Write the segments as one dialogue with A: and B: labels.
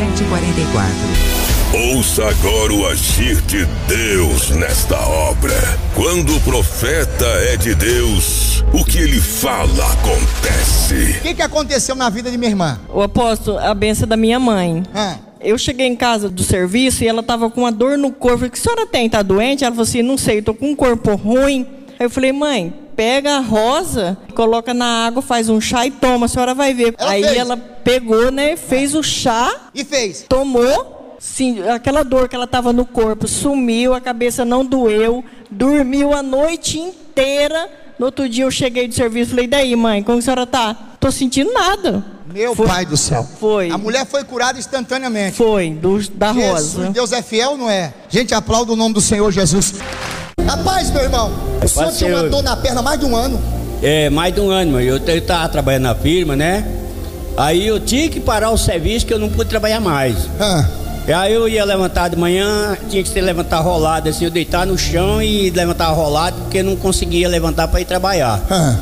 A: 7h44.
B: Ouça agora o agir de Deus nesta obra. Quando o profeta é de Deus, o que ele fala acontece.
C: O que aconteceu na vida de minha irmã?
D: O apóstolo, a benção da minha mãe. Eu cheguei em casa do serviço e ela tava com uma dor no corpo. O que a senhora tem? Tá doente? Ela falou assim, não sei, eu tô com um corpo ruim. Aí eu falei, mãe, pega a rosa, coloca na água, faz um chá e toma, a senhora vai ver. Aí ela pegou, né, fez o chá.
C: E fez?
D: Tomou. Sim, aquela dor que ela tava no corpo sumiu, a cabeça não doeu, dormiu a noite inteira. No outro dia eu cheguei do serviço, falei, daí mãe, como a senhora tá? Tô sentindo nada.
C: Meu pai do céu.
D: Foi.
C: A mulher foi curada instantaneamente.
D: Foi, da rosa.
C: Deus é fiel, não é? Gente, aplauda o nome do Senhor Jesus. Rapaz, meu irmão, o senhor tinha uma dor na perna há mais de um ano.
E: É, mais de um ano, mãe. Eu tava trabalhando na firma, né? Aí eu tinha que parar o serviço que eu não pude trabalhar mais. E aí eu ia levantar de manhã, tinha que ser levantar rolado, assim, eu deitar no chão e levantar rolado, porque eu não conseguia levantar para ir trabalhar.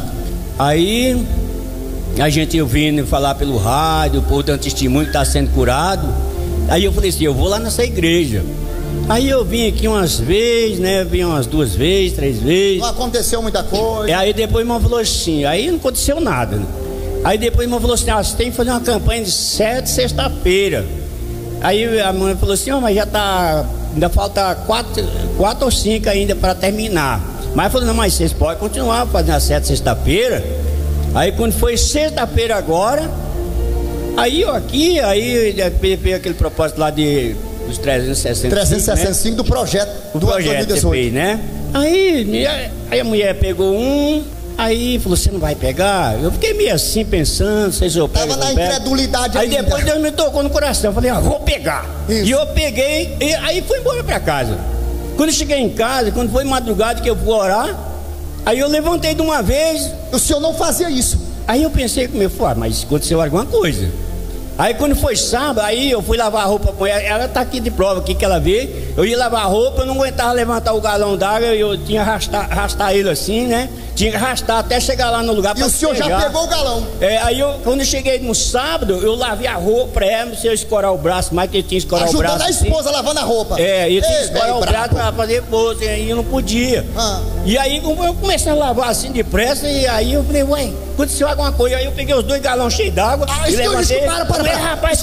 E: Aí a gente ouvindo falar pelo rádio, o povo dando testemunho que está sendo curado. Aí eu falei assim, eu vou lá nessa igreja. Aí eu vim aqui umas vezes, né? Vim umas 2 vezes, 3 vezes.
C: Não aconteceu muita coisa.
E: E aí depois o irmão falou assim, aí não aconteceu nada, né? Aí depois o irmão falou assim, você tem que fazer uma campanha de 7 sexta-feira. Aí a mãe falou assim, mas já tá, ainda falta 4 ou 5 ainda para terminar. Mas falou, não, mas vocês podem continuar fazendo a 7 sexta-feira. Aí quando foi sexta-feira agora, aí eu aqui, aí peguei aquele propósito lá dos 365, né?
C: Do projeto.
E: O projeto que você fez, né? Aí a mulher pegou aí falou, você não vai pegar? Eu fiquei meio assim pensando, sei se eu pego.
C: Tava na incredulidade
E: aí
C: ainda.
E: Depois Deus me tocou no coração, eu falei, vou pegar. Isso. E eu peguei, e aí fui embora pra casa. Quando eu cheguei em casa, quando foi madrugada que eu fui orar, aí eu levantei de uma vez.
C: O senhor não fazia isso.
E: Aí eu pensei comigo, mas aconteceu alguma coisa. Aí quando foi sábado, aí eu fui lavar a roupa com ela, ela tá aqui de prova aqui que ela veio. Eu ia lavar a roupa, eu não aguentava levantar o galão d'água, eu tinha que arrastar ele assim, né? Tinha que arrastar até chegar lá no lugar para
C: E o senhor já pegou o galão?
E: Aí quando eu cheguei no sábado, eu lavei a roupa pra ela, se eu escorar o braço, mais que eu tinha que escorar o braço.
C: Ajudando a esposa assim, lavando a roupa.
E: Eu tinha que escorar o braço pra fazer pose, aí eu não podia. E aí eu comecei a lavar assim depressa, e aí eu falei, ué, aconteceu alguma coisa. Aí eu peguei os 2 galões cheios d'água e levantei.
C: Rapaz,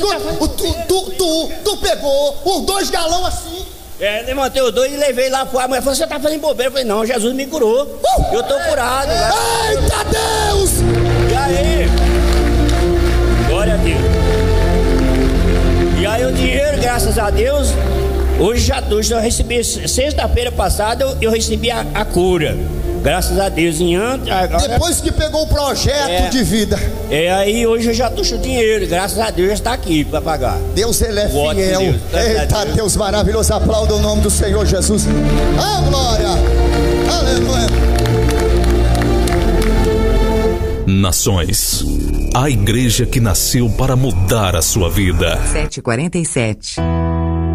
C: tu pegou os 2 galões assim.
E: Levantei os 2 e levei lá fora. A mulher falou, você tá fazendo bobeira? Eu falei, não, Jesus me curou. Eu tô curado.
C: Eita Deus!
E: E aí? Glória a Deus. E aí o dinheiro, graças a Deus, hoje eu recebi, sexta-feira passada, eu recebi a cura. Graças a Deus, agora,
C: depois que pegou o projeto de vida.
E: Aí hoje eu já tuxo o dinheiro, graças a Deus já está aqui para pagar.
C: Deus, ele é fiel. Eita Deus maravilhoso, aplauda o nome do Senhor Jesus. Glória, aleluia.
A: Nações, a igreja que nasceu para mudar a sua vida.
F: 7h47.